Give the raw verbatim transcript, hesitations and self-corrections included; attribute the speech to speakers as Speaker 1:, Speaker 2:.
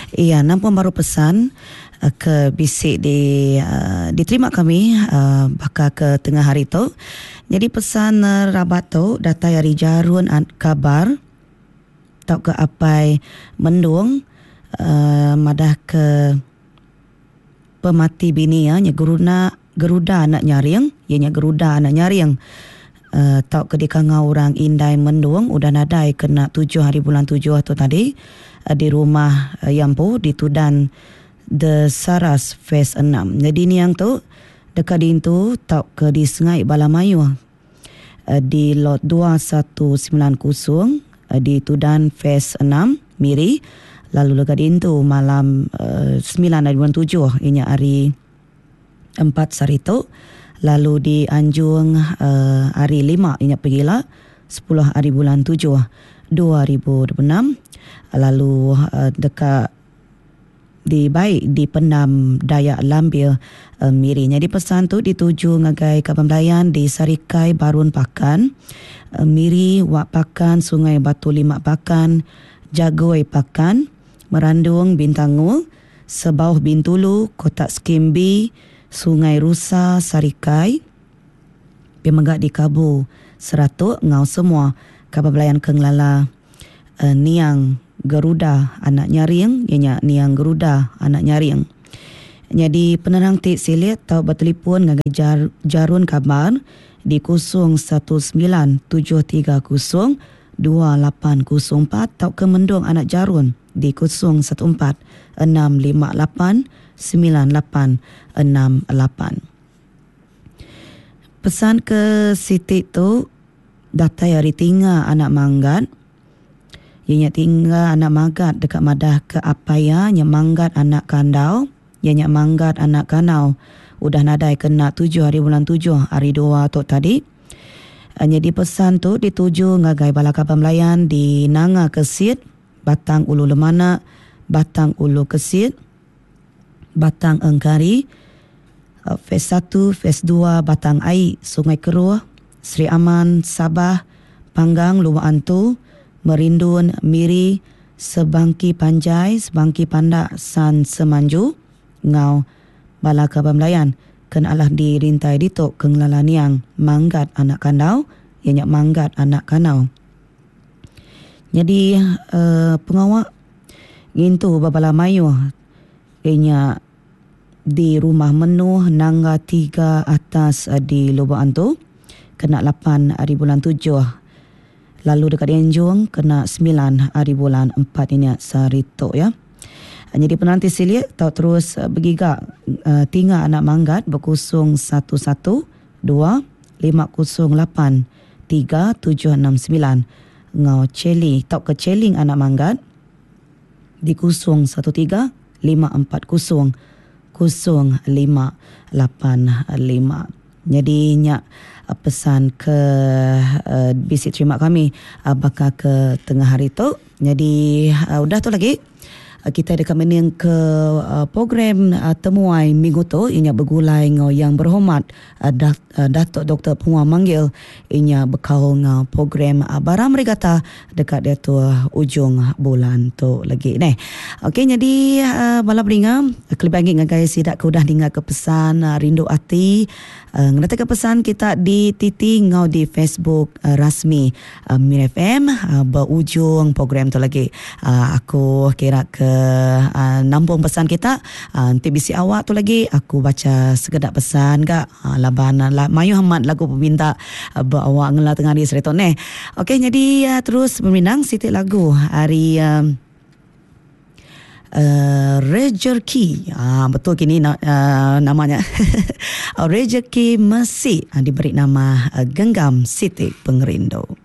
Speaker 1: Iya, nampun baru pesan uh, ke bisik di uh, diterima kami uh, bakal ke tengah hari tu. Jadi pesan uh, rabat tu data dari jarun kabar tau ke apai mendung uh, madah ke pemati bini ya, nya geruna geruda anak nyaring, ya nya geruda anak nyaring. Uh, tau ke di kangau orang indai mendung udah nadai kena tujuh hari bulan tujuh tu tadi uh, di rumah uh, Yampu di Tudan The Saras Phase enam. Jadi ni yang tu dekat di tu tau ke di Sengai Balamayu uh, di lot dua satu sembilan kosong uh, di Tudan Phase enam Miri. Lalu dekat di tu malam uh, sembilan hari bulan tujuh inya hari empat sari tu. Lalu di Anjung uh, hari lima ingat pergilah sepuluh hari bulan tujuh dua ribu dua puluh enam. Lalu uh, dekat di baik di Penam Dayak Lambir uh, Miri. Jadi pesan tu dituju ngagai Kaban Melayan di Sarikai Barun Pakan, uh, Miri Wak Pakan, Sungai Batu Lima Pakan, Jagoi Pakan, Merandung Bintangul, Sebauh Bintulu, Kotak Skimbi, Sungai Rusa, Sarikai, Pemenggak di Kabu, Seratuk, Ngau semua, Kabar Belayan Kenglala, uh, Niang Geruda, Anak Nyaring, ianya Niang Geruda, Anak Nyaring. Jadi penerang tik silit tau bertelefon dengan jar, jarun kabar di kosong satu sembilan tujuh tiga kosong dua lapan kosong empat tau ke mendung anak jarun di kosong satu empat enam lima lapan sembilan lapan enam lapan. Pesan ke Siti tu data hari tinggal anak manggat. Ianya tinggal anak manggat dekat madah ke Apaya, nya manggat anak kandau, ianya manggat anak kanau. Udah nadai kena tujuh hari bulan tujuh hari dua tu tadi. Jadi pesan tu dituju ngagai Balakaban Melayan di Nanga Kesit, Batang Ulu Lemana, Batang Ulu Kesit, Batang Engkari, Fes satu, Fes dua, Batang Ai, Sungai Keruh, Sri Aman, Sabah, Panggang, Luwa Antu, Merindun, Miri, Sebangki Panjai, Sebangki Pandak, San Semanju, Ngau Balakaban Melayan. Kena alah di rintai ditok Kenglalaniang, manggat anak kandau, ianya manggat anak kanau. Jadi uh, pengawak gintu babala mayu ianya di rumah menuh nangga tiga atas uh, di Lubang Antu kena lapan hari bulan tujuh. Lalu dekat Enjung kena sembilan hari bulan empat ini sarito ya. Jadi penanti silik tau terus uh, bergigak uh, tinggal anak manggat berkosong satu satu dua lima kosong lapan tiga tujuh enam sembilan ngau celi tau ke celing anak manggat di kosong satu tiga lima empat kosong kosong lima lapan lima. Jadi nyak uh, pesan ke uh, bisik terima kami uh, bakal ke tengah hari tu. Jadi uh, udah tu lagi kita dekat mening ke uh, program uh, temuai minggu tu inya bergulai ngau yang berhormat uh, dat, uh, Datuk Doktor Punguang Manggil inya bekau ngau program uh, Baram Regata dekat dia tu uh, ujung bulan tu lagi ni. Okey, jadi uh, bala beringa kelebangi ngagai sidak ke udah dengar ke pesan uh, rindu hati uh, ngata ke pesan kita di titi ngau di Facebook uh, rasmi uh, Mir F M uh, berujung program tu lagi. Uh, aku kira ke Uh, nampung pesan kita uh, nanti bisi awak tu lagi aku baca sekedap pesan gak uh, labanan lah Mayu Hamad lagu peminta uh, awak ngela tengah di sereton eh. Okey, jadi uh, terus meminang sitik lagu hari uh, uh, Rezeki uh, betul kini uh, namanya Rezeki Mesih uh, diberi nama uh, Genggam Sitik Pengerindu.